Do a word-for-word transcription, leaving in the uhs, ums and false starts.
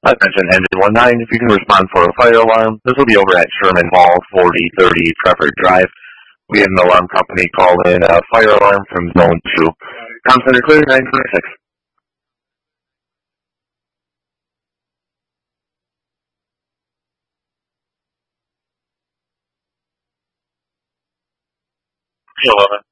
Attention engine one nine, if you can respond for a fire alarm, this will be over at Sherman Hall, forty thirty Trevor Drive. We had an alarm company call in a fire alarm from Zone two. Com Center clear, nine twenty-six. Hello.